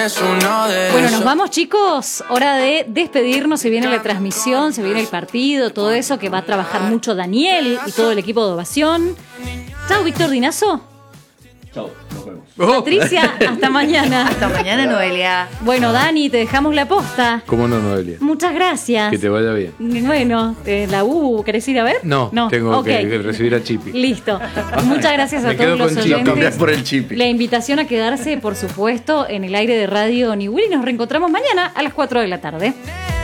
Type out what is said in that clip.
es uno de Bueno, esos. nos vamos, chicos. Hora de despedirnos. Se viene la transmisión, se viene el partido, todo eso que va a trabajar mucho Daniel y todo el equipo de Ovación. Chao, Víctor Dinazo. Chau, nos vemos. Patricia, hasta mañana. Hasta mañana, Noelia. Bueno, Dani, te dejamos la posta. ¿Cómo no, Noelia? Muchas gracias. Que te vaya bien. Bueno, la U, ¿querés ir a ver? No, tengo Ok. que recibir a Chipi. Listo. Muchas gracias a Me todos quedo los con Chipi. oyentes. Cambiar por el Chipi. La invitación a quedarse, por supuesto, en el aire de Radio Niwil y nos reencontramos mañana a las 4 de la tarde.